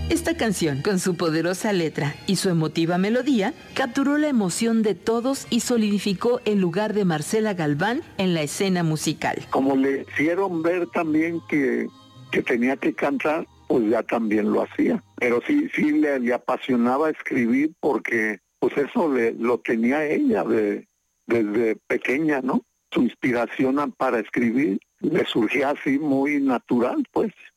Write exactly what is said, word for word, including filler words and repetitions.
Esta canción, con su poderosa letra y su emotiva melodía, capturó la emoción de todos y solidificó el lugar de Marcela Galván en la escena musical. Como le hicieron ver también que, que tenía que cantar, pues ya también lo hacía. Pero sí, sí le, le apasionaba escribir porque pues eso le, lo tenía ella de, desde pequeña, ¿no? Su inspiración para escribir le surgía así muy natural, pues.